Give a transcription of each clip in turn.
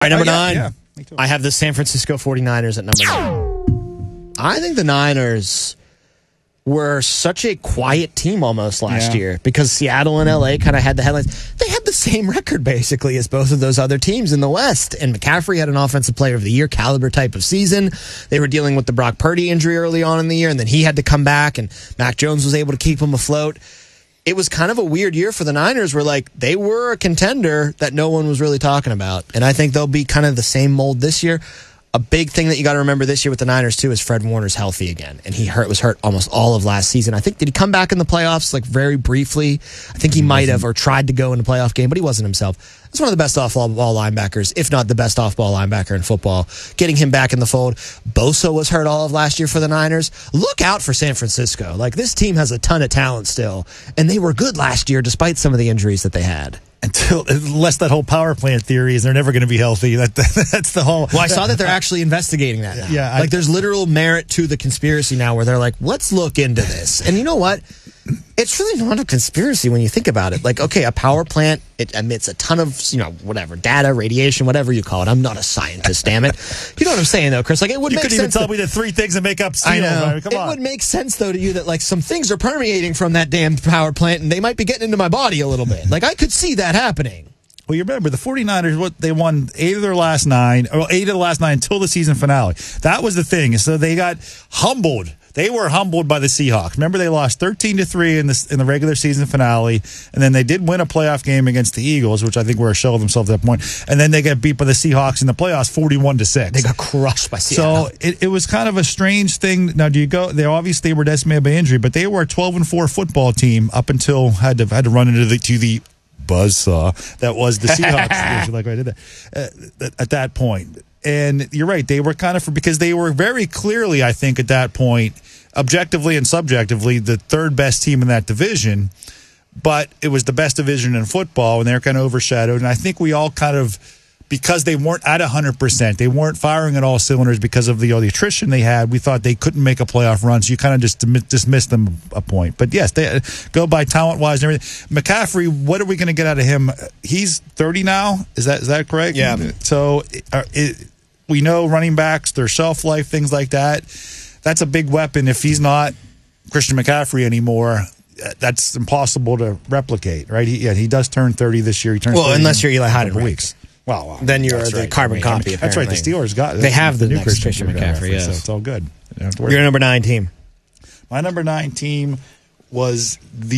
right, number 9. Yeah, me too. I have the San Francisco 49ers at number 9. I think the Niners were such a quiet team almost last year because Seattle and LA kind of had the headlines. They had the same record basically as both of those other teams in the West. And McCaffrey had an Offensive Player of the Year caliber type of season. They were dealing with the Brock Purdy injury early on in the year, and then he had to come back, and Mac Jones was able to keep him afloat. It was kind of a weird year for the Niners where, like, they were a contender that no one was really talking about. And I think they'll be kind of the same mold this year. A big thing that you got to remember this year with the Niners, too, is Fred Warner's healthy again. And he was hurt almost all of last season. I think, did he come back in the playoffs, like, very briefly? I think he might have, or tried to go in a playoff game, but he wasn't himself. He's one of the best off-ball linebackers, if not the best off-ball linebacker in football. Getting him back in the fold. Bosa was hurt all of last year for the Niners. Look out for San Francisco. Like, this team has a ton of talent still, and they were good last year despite some of the injuries that they had. Unless that whole power plant theory is they're never going to be healthy. That's the whole. Well, I saw that they're actually investigating that now. Yeah, like there's literal merit to the conspiracy now where they're like, let's look into this. And you know what? It's really not a conspiracy when you think about it. Like, okay, a power plant, it emits a ton of, whatever, data, radiation, whatever you call it. I'm not a scientist, damn it. You know what I'm saying, though, Chris? Like, it would make sense. You couldn't even tell me the 3 things that make up steel. I know. Come on. It would make sense, though, to you that, like, some things are permeating from that damn power plant and they might be getting into my body a little bit. Like, I could see that happening. Well, you remember the 49ers, they won 8 of the last 9 until the season finale. That was the thing. So they got humbled. They were humbled by the Seahawks. Remember, they lost 13-3 in the regular season finale, and then they did win a playoff game against the Eagles, which I think were a shell of themselves at that point. And then they got beat by the Seahawks in the playoffs, 41-6. They got crushed by Seattle. So it was kind of a strange thing. Now, they obviously were decimated by injury, but they were a 12-4 football team up until had to run into the buzzsaw that was the Seahawks. Like I did that at that point. And you're right, they were kind of, because they were very clearly, I think, at that point, objectively and subjectively, the third best team in that division. But it was the best division in football, and they were kind of overshadowed. And I think we all kind of, because they weren't at 100%, they weren't firing at all cylinders because of the attrition they had, we thought they couldn't make a playoff run, so you kind of just dismissed them a point. But yes, they go by talent-wise and everything. McCaffrey, what are we going to get out of him? He's 30 now? Is that correct? Yeah. So we know running backs, their shelf life, things like that. That's a big weapon. If he's not Christian McCaffrey anymore, that's impossible to replicate, right? He does turn 30 this year. He turns 30 unless you're Eli Heidenreich. Weeks. Well, then you're the carbon copy. That's right. The Steelers they have the new next Christian McCaffrey. Yes. So it's all good. Your number 9 team. My number 9 team is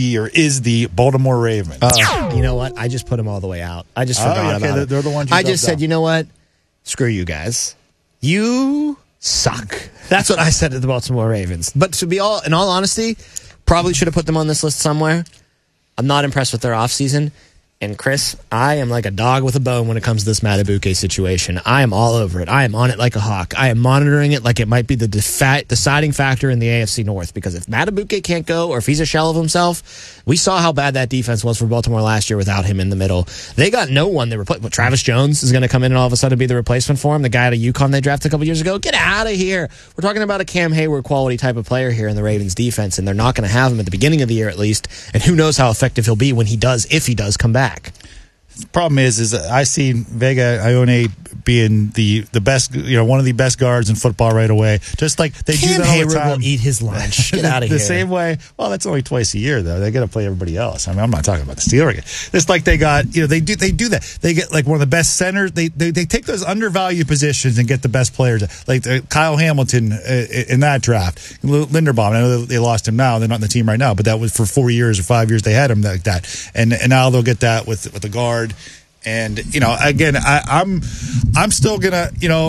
the Baltimore Ravens. You know what? I just put them all the way out. I just forgot about it. They're the ones. I just said, you know what? Screw you guys. You suck. That's what I said to the Baltimore Ravens. But in all honesty, probably should have put them on this list somewhere. I'm not impressed with their offseason. And Chris, I am like a dog with a bone when it comes to this Madubuike situation. I am all over it. I am on it like a hawk. I am monitoring it like it might be the deciding factor in the AFC North. Because if Madubuike can't go, or if he's a shell of himself, we saw how bad that defense was for Baltimore last year without him in the middle. They got no one. Travis Jones is going to come in and all of a sudden be the replacement for him. The guy out of UConn they drafted a couple years ago. Get out of here. We're talking about a Cam Hayward quality type of player here in the Ravens defense, and they're not going to have him at the beginning of the year at least. And who knows how effective he'll be when he does, if he does come back. The problem is I see Vega Ione being the best, one of the best guards in football right away. Just like they do that all Hayward the time. Will eat his lunch. Get out of here. The same way. Well, that's only twice a year though. They got to play everybody else. I mean, I'm not talking about the Steelers. It's like they got, they do that. They get like one of the best centers. They take those undervalued positions and get the best players. Like Kyle Hamilton in that draft. Linderbaum. I know they lost him now. They're not in the team right now, but that was for 4 years or 5 years they had him like that. And now they'll get that with the guard. And again, I'm still gonna,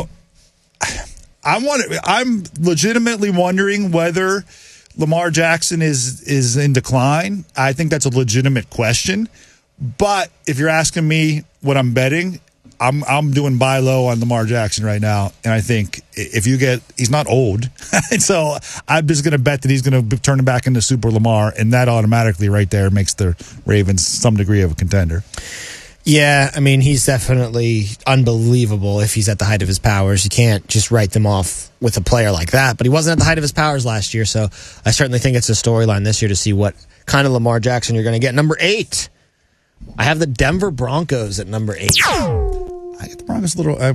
I'm legitimately wondering whether Lamar Jackson is in decline. I think that's a legitimate question. But if you're asking me what I'm betting, I'm doing buy low on Lamar Jackson right now, and I think he's not old, and so I'm just going to bet that he's going to turn him back into Super Lamar, and that automatically right there makes the Ravens some degree of a contender. Yeah, I mean, he's definitely unbelievable if he's at the height of his powers. You can't just write them off with a player like that, but he wasn't at the height of his powers last year, so I certainly think it's a storyline this year to see what kind of Lamar Jackson you're going to get. Number 8, I have the Denver Broncos at number 8. I get the Broncos a little.